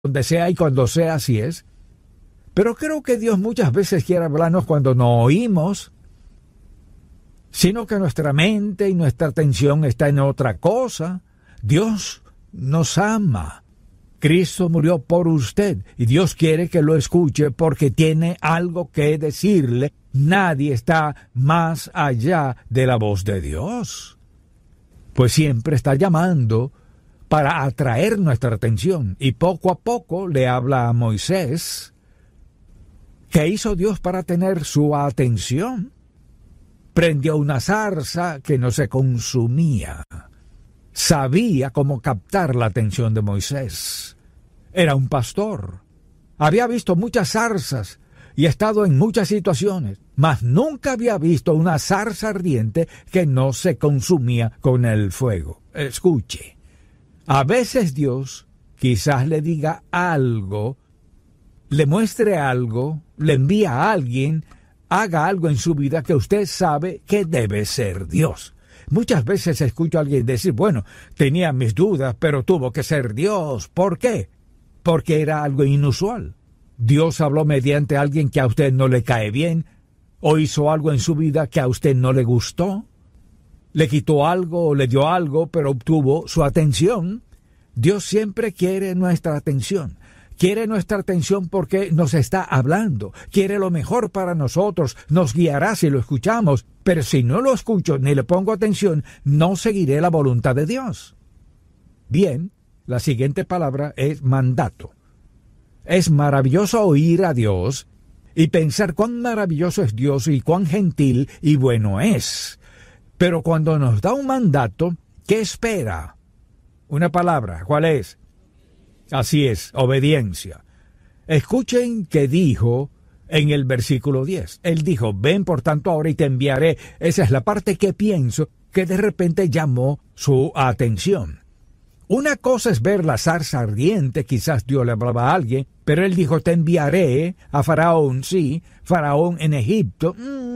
donde sea y cuando sea, así es. Pero creo que Dios muchas veces quiere hablarnos cuando no oímos, sino que nuestra mente y nuestra atención está en otra cosa. Dios nos ama. Cristo murió por usted y Dios quiere que lo escuche porque tiene algo que decirle. Nadie está más allá de la voz de Dios. Pues siempre está llamando para atraer nuestra atención. Y poco a poco le habla a Moisés. ¿Qué hizo Dios para tener su atención? Prendió una zarza que no se consumía. Sabía cómo captar la atención de Moisés. Era un pastor. Había visto muchas zarzas y estado en muchas situaciones, mas nunca había visto una zarza ardiente que no se consumía con el fuego. Escuche, a veces Dios quizás le diga algo, le muestre algo, le envía a alguien, haga algo en su vida que usted sabe que debe ser Dios. Muchas veces escucho a alguien decir, bueno, tenía mis dudas, pero tuvo que ser Dios. ¿Por qué? Porque era algo inusual. Dios habló mediante alguien que a usted no le cae bien, o hizo algo en su vida que a usted no le gustó. Le quitó algo o le dio algo, pero obtuvo su atención. Dios siempre quiere nuestra atención. Quiere nuestra atención porque nos está hablando. Quiere lo mejor para nosotros. Nos guiará si lo escuchamos. Pero si no lo escucho ni le pongo atención, no seguiré la voluntad de Dios. Bien, la siguiente palabra es mandato. Es maravilloso oír a Dios y pensar cuán maravilloso es Dios y cuán gentil y bueno es. Pero cuando nos da un mandato, ¿qué espera? Una palabra, ¿cuál es? Así es, obediencia. Escuchen que dijo en el versículo 10. Él dijo, ven por tanto ahora y te enviaré. Esa es la parte que pienso que de repente llamó su atención. Una cosa es ver la zarza ardiente, quizás Dios le hablaba a alguien, pero él dijo, te enviaré a Faraón, sí, Faraón en Egipto.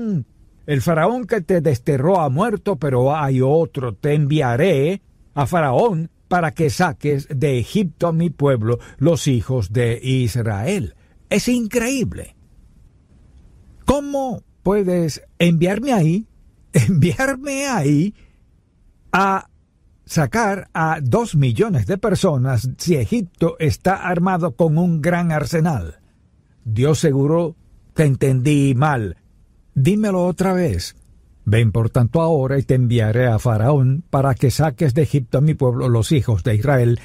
El Faraón que te desterró ha muerto, pero hay otro, te enviaré a Faraón para que saques de Egipto a mi pueblo, los hijos de Israel. Es increíble. ¿Cómo puedes enviarme ahí a sacar a 2 millones de personas si Egipto está armado con un gran arsenal? Dios seguro te entendí mal. Dímelo otra vez. Ven por tanto ahora y te enviaré a Faraón para que saques de Egipto a mi pueblo, los hijos de Israel.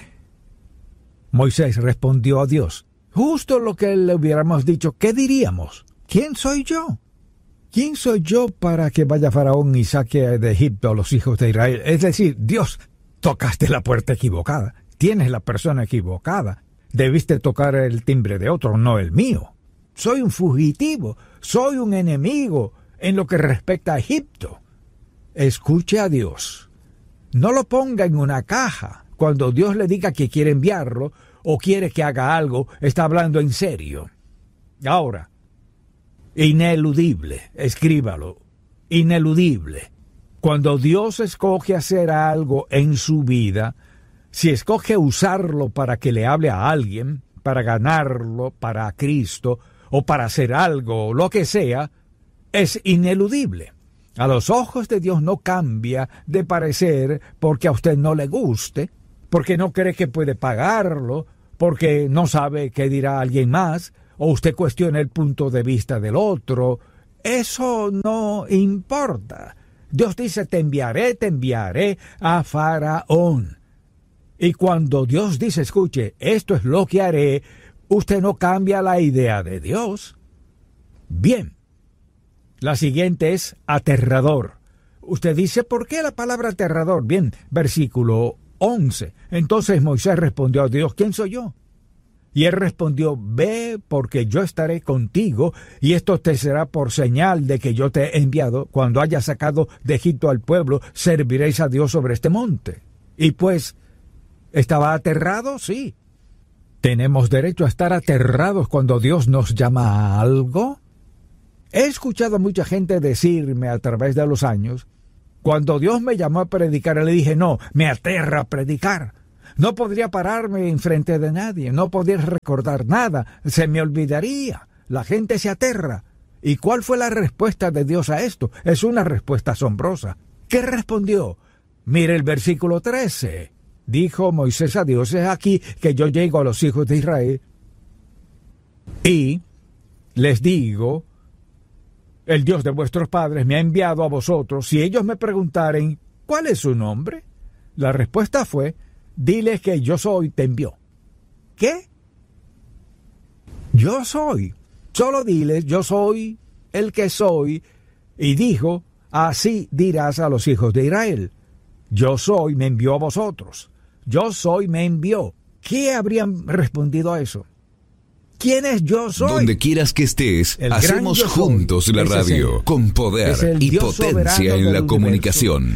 Moisés respondió a Dios. Justo lo que le hubiéramos dicho, ¿qué diríamos? ¿Quién soy yo? ¿Quién soy yo para que vaya Faraón y saque de Egipto a los hijos de Israel? Es decir, Dios, tocaste la puerta equivocada. Tienes la persona equivocada. Debiste tocar el timbre de otro, no el mío. Soy un fugitivo, soy un enemigo en lo que respecta a Egipto. Escuche a Dios. No lo ponga en una caja. Cuando Dios le diga que quiere enviarlo o quiere que haga algo, está hablando en serio. Ahora, ineludible, escríbalo, ineludible. Cuando Dios escoge hacer algo en su vida, si escoge usarlo para que le hable a alguien, para ganarlo para Cristo, o para hacer algo, o lo que sea, es ineludible. A los ojos de Dios no cambia de parecer porque a usted no le guste, porque no cree que puede pagarlo, porque no sabe qué dirá alguien más, o usted cuestiona el punto de vista del otro. Eso no importa. Dios dice, te enviaré a Faraón. Y cuando Dios dice, escuche, esto es lo que haré, usted no cambia la idea de Dios. Bien. La siguiente es aterrador. Usted dice, ¿por qué la palabra aterrador? Bien, versículo 11. Entonces Moisés respondió a Dios, ¿quién soy yo? Y él respondió, ve porque yo estaré contigo, y esto te será por señal de que yo te he enviado. Cuando hayas sacado de Egipto al pueblo, serviréis a Dios sobre este monte. Y pues, ¿estaba aterrado? Sí. ¿Tenemos derecho a estar aterrados cuando Dios nos llama a algo? He escuchado a mucha gente decirme a través de los años, cuando Dios me llamó a predicar, le dije, no, me aterra predicar. No podría pararme enfrente de nadie, no podría recordar nada, se me olvidaría, la gente se aterra. ¿Y cuál fue la respuesta de Dios a esto? Es una respuesta asombrosa. ¿Qué respondió? Mire el versículo 13. Dijo Moisés a Dios: es aquí que yo llego a los hijos de Israel y les digo: el Dios de vuestros padres me ha enviado a vosotros. Si ellos me preguntaren: ¿cuál es su nombre? La respuesta fue: diles que yo soy, te envió. ¿Qué? Yo soy. Solo diles: yo soy el que soy. Y dijo: así dirás a los hijos de Israel: yo soy, me envió a vosotros. Yo soy, me envió. ¿Qué habrían respondido a eso? ¿Quién es yo soy? Donde quieras que estés, hacemos juntos la radio, con poder y potencia en la comunicación.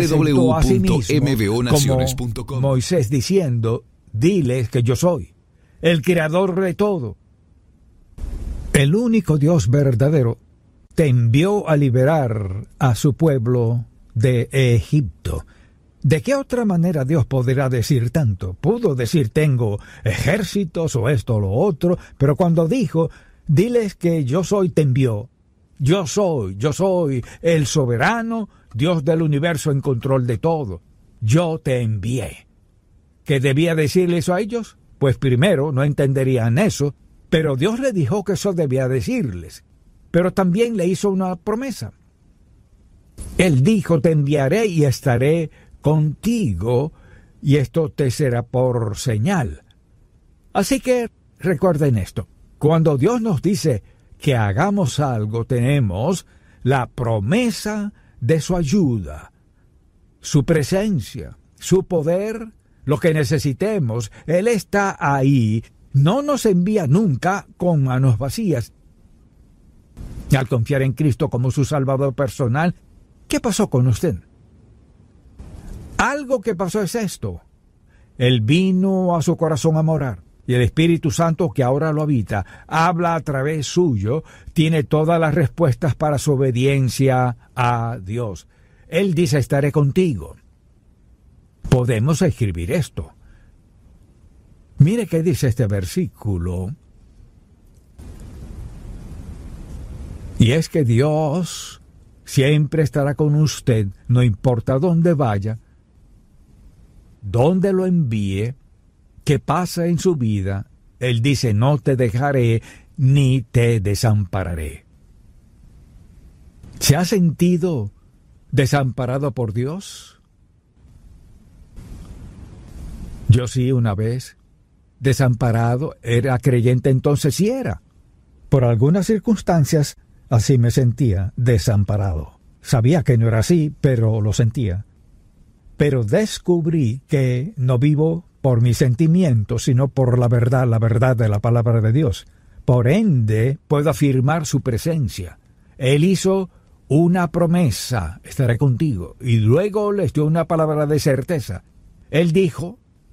www.mbonaciones.com. Moisés diciendo: diles que yo soy, el creador de todo. El único Dios verdadero te envió a liberar a su pueblo de Egipto. ¿De qué otra manera Dios podrá decir tanto? Pudo decir: tengo ejércitos o esto o lo otro, pero cuando dijo: diles que yo soy, te envió. Yo soy el soberano, Dios del universo en control de todo. Yo te envié. ¿Qué debía decirle eso a ellos? Pues primero no entenderían eso, pero Dios le dijo que eso debía decirles. Pero también le hizo una promesa. Él dijo: te enviaré y estaré contigo, y esto te será por señal. Así que recuerden esto: cuando Dios nos dice que hagamos algo, tenemos la promesa de su ayuda, su presencia, su poder, lo que necesitemos. Él está ahí. No nos envía nunca con manos vacías. Y al confiar en Cristo como su Salvador personal, ¿qué pasó con usted? Algo que pasó es esto: Él vino a su corazón a morar, y el Espíritu Santo que ahora lo habita, habla a través suyo, tiene todas las respuestas para su obediencia a Dios. Él dice: estaré contigo. Podemos escribir esto. Mire qué dice este versículo. Y es que Dios siempre estará con usted, no importa dónde vaya, dónde lo envíe, qué pasa en su vida. Él dice: no te dejaré ni te desampararé. ¿Se ha sentido desamparado por Dios? Yo sí, una vez. Desamparado. Era creyente entonces, sí era. Por algunas circunstancias, así me sentía, desamparado. Sabía que no era así, pero lo sentía. Pero descubrí que no vivo por mis sentimientos, sino por la verdad de la palabra de Dios. Por ende, puedo afirmar su presencia. Él hizo una promesa: estaré contigo. Y luego les dio una palabra de certeza. Él dijo,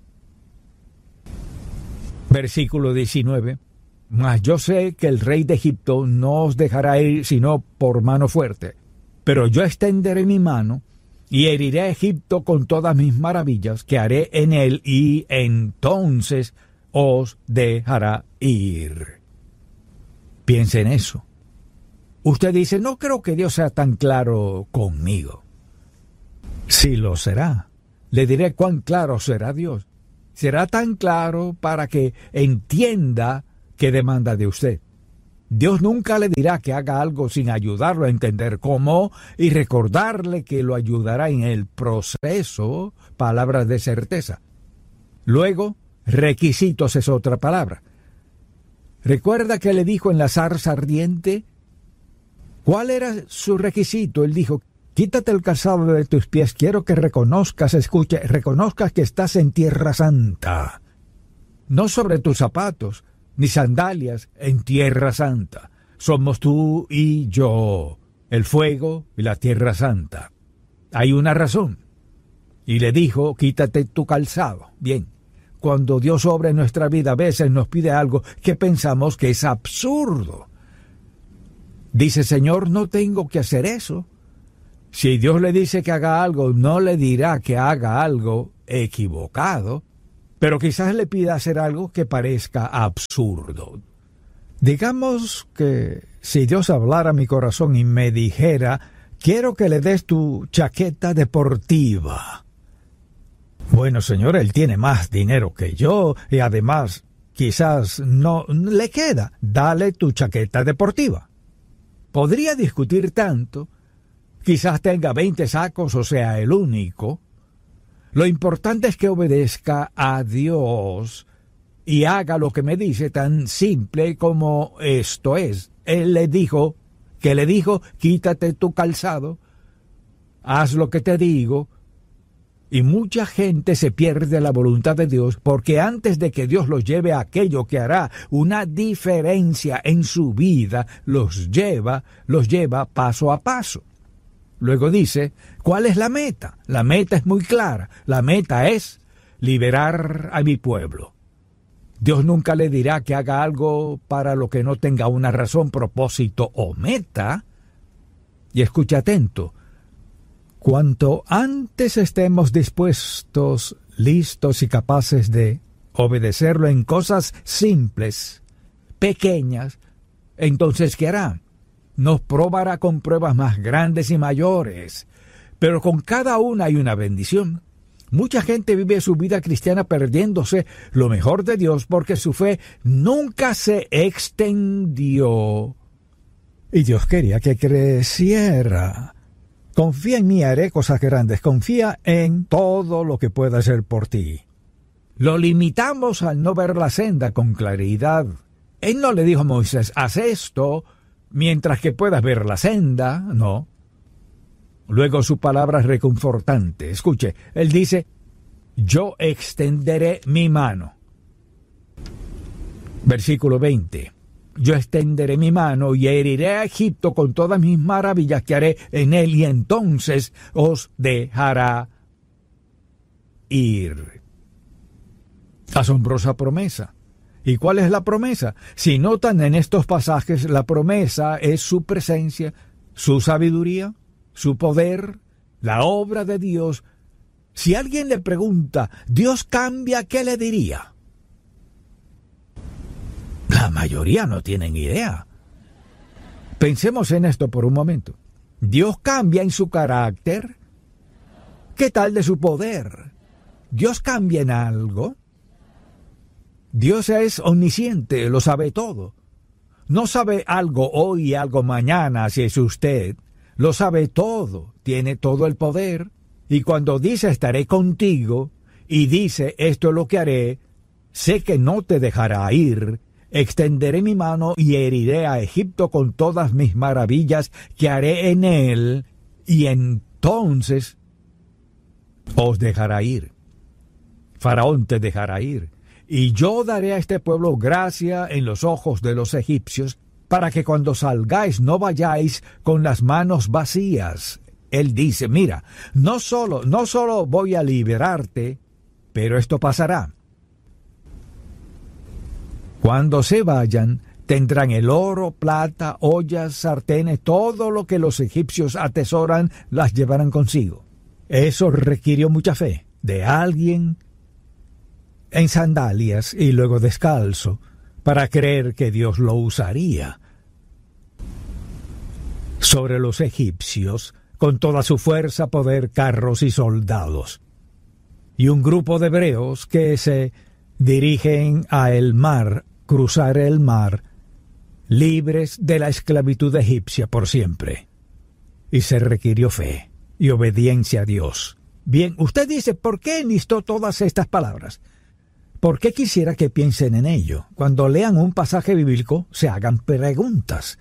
versículo 19, mas yo sé que el rey de Egipto no os dejará ir sino por mano fuerte. Pero yo extenderé mi mano y heriré a Egipto con todas mis maravillas que haré en él, y entonces os dejará ir. Piense en eso. Usted dice: no creo que Dios sea tan claro conmigo. Sí lo será. Le diré cuán claro será Dios. Será tan claro para que entienda qué demanda de usted. Dios nunca le dirá que haga algo sin ayudarlo a entender cómo y recordarle que lo ayudará en el proceso. Palabras de certeza. Luego, requisitos es otra palabra. ¿Recuerda que le dijo en la zarza ardiente? ¿Cuál era su requisito? Él dijo: quítate el calzado de tus pies, quiero que reconozcas que estás en tierra santa. No sobre tus zapatos, ni sandalias, en tierra santa. Somos tú y yo, el fuego y la tierra santa. Hay una razón. Y le dijo: quítate tu calzado. Bien, cuando Dios obra en nuestra vida, a veces nos pide algo que pensamos que es absurdo. Dice: Señor, no tengo que hacer eso. Si Dios le dice que haga algo, no le dirá que haga algo equivocado. pero quizás le pida hacer algo que parezca absurdo. Digamos que si Dios hablara a mi corazón y me dijera, quiero que le des tu chaqueta deportiva. Bueno, Señor, él tiene más dinero que yo y además quizás no le queda. Dale tu chaqueta deportiva. Podría discutir tanto. Quizás tenga 20 sacos o sea el único. Lo importante es que obedezca a Dios y haga lo que me dice, tan simple como esto es. Él le dijo, quítate tu calzado, haz lo que te digo. Y mucha gente se pierde la voluntad de Dios porque antes de que Dios los lleve a aquello que hará una diferencia en su vida, los lleva paso a paso. Luego dice, ¿cuál es la meta? La meta es muy clara. La meta es liberar a mi pueblo. Dios nunca le dirá que haga algo para lo que no tenga una razón, propósito o meta. Y escucha atento. Cuanto antes estemos dispuestos, listos y capaces de obedecerlo en cosas simples, pequeñas, entonces ¿qué hará? Nos probará con pruebas más grandes y mayores, pero con cada una hay una bendición. Mucha gente vive su vida cristiana perdiéndose lo mejor de Dios porque su fe nunca se extendió. Y Dios quería que creciera. Confía en mí, haré cosas grandes. Confía en todo lo que pueda hacer por ti. Lo limitamos al no ver la senda con claridad. Él no le dijo a Moisés, haz esto mientras que puedas ver la senda. No. Luego su palabra es reconfortante. Escuche, él dice, yo extenderé mi mano. Versículo 20. Yo extenderé mi mano y heriré a Egipto con todas mis maravillas que haré en él, y entonces os dejará ir. Asombrosa promesa. ¿Y cuál es la promesa? Si notan en estos pasajes, la promesa es su presencia, su sabiduría, su poder, la obra de Dios. Si alguien le pregunta, ¿Dios cambia? ¿Qué le diría? La mayoría no tienen idea. Pensemos en esto por un momento. ¿Dios cambia en su carácter? ¿Qué tal de su poder? ¿Dios cambia en algo? Dios es omnisciente, lo sabe todo. No sabe algo hoy y algo mañana si es usted. Lo sabe todo, tiene todo el poder. Y cuando dice estaré contigo y dice esto es lo que haré, sé que no te dejará ir. Extenderé mi mano y heriré a Egipto con todas mis maravillas que haré en él, y entonces os dejará ir. Faraón te dejará ir. Y yo daré a este pueblo gracia en los ojos de los egipcios, para que cuando salgáis no vayáis con las manos vacías. Él dice, mira, no solo voy a liberarte, pero esto pasará. Cuando se vayan, tendrán el oro, plata, ollas, sartenes, todo lo que los egipcios atesoran, las llevarán consigo. Eso requirió mucha fe de alguien en sandalias y luego descalzo, para creer que Dios lo usaría sobre los egipcios con toda su fuerza, poder, carros y soldados. Y un grupo de hebreos que se dirigen a el mar, cruzar el mar, libres de la esclavitud egipcia por siempre. Y se requirió fe y obediencia a Dios. Bien, usted dice, ¿por qué enlistó todas estas palabras? ¿Por qué quisiera que piensen en ello? Cuando lean un pasaje bíblico, se hagan preguntas.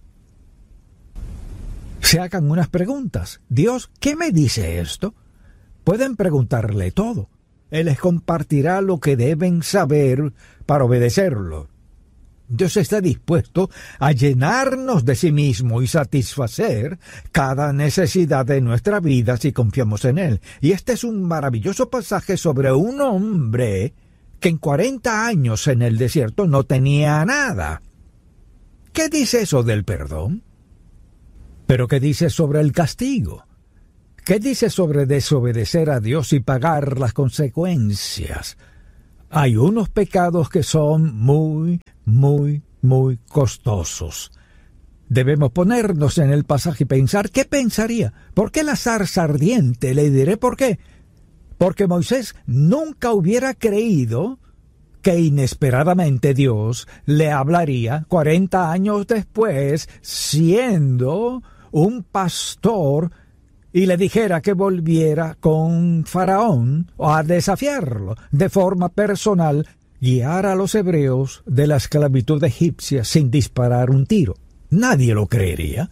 Se hagan unas preguntas. Dios, ¿qué me dice esto? Pueden preguntarle todo. Él les compartirá lo que deben saber para obedecerlo. Dios está dispuesto a llenarnos de sí mismo y satisfacer cada necesidad de nuestra vida si confiamos en Él. Y este es un maravilloso pasaje sobre un hombre que en 40 años en el desierto no tenía nada. ¿Qué dice eso del perdón? ¿Pero qué dice sobre el castigo? ¿Qué dice sobre desobedecer a Dios y pagar las consecuencias? Hay unos pecados que son muy, muy, muy costosos. Debemos ponernos en el pasaje y pensar, ¿qué pensaría? ¿Por qué la zarza ardiente? Le diré por qué. Porque Moisés nunca hubiera creído que inesperadamente Dios le hablaría 40 años después, siendo un pastor, y le dijera que volviera con Faraón a desafiarlo de forma personal, guiar a los hebreos de la esclavitud egipcia sin disparar un tiro. Nadie lo creería.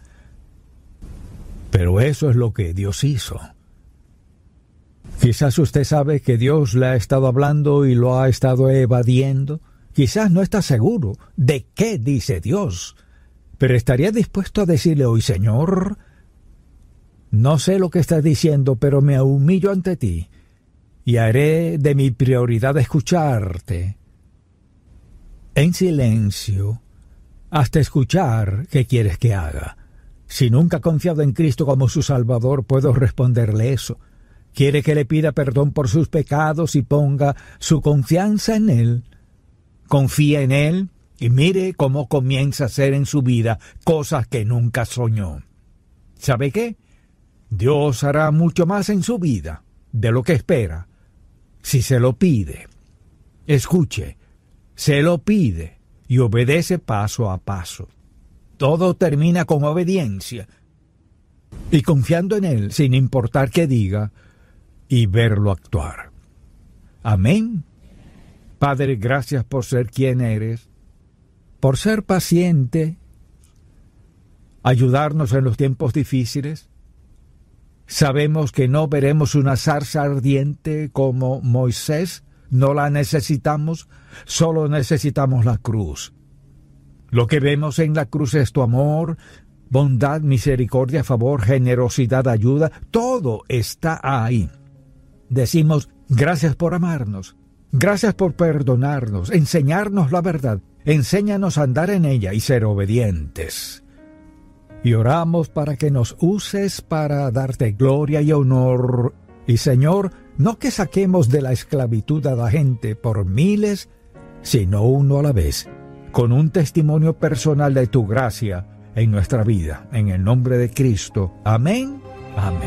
Pero eso es lo que Dios hizo. Quizás usted sabe que Dios le ha estado hablando y lo ha estado evadiendo. Quizás no está seguro de qué dice Dios, pero estaría dispuesto a decirle hoy: Señor, no sé lo que estás diciendo, pero me humillo ante ti y haré de mi prioridad escucharte en silencio hasta escuchar qué quieres que haga. Si nunca ha confiado en Cristo como su Salvador, puedo responderle eso. Quiere que le pida perdón por sus pecados y ponga su confianza en Él. Confía en Él y mire cómo comienza a hacer en su vida cosas que nunca soñó. ¿Sabe qué? Dios hará mucho más en su vida de lo que espera si se lo pide. Escuche, se lo pide y obedece paso a paso. Todo termina con obediencia y confiando en Él sin importar qué diga y verlo actuar. Amén. Padre, gracias por ser quien eres, por ser paciente, ayudarnos en los tiempos difíciles. Sabemos que no veremos una zarza ardiente como Moisés, no la necesitamos, solo necesitamos la cruz. Lo que vemos en la cruz es tu amor, bondad, misericordia, favor, generosidad, ayuda, todo está ahí. Decimos, gracias por amarnos, gracias por perdonarnos, enseñarnos la verdad, enséñanos a andar en ella y ser obedientes. Y oramos para que nos uses para darte gloria y honor. Y Señor, no que saquemos de la esclavitud a la gente por miles, sino uno a la vez, con un testimonio personal de tu gracia en nuestra vida. En el nombre de Cristo. Amén. Amén.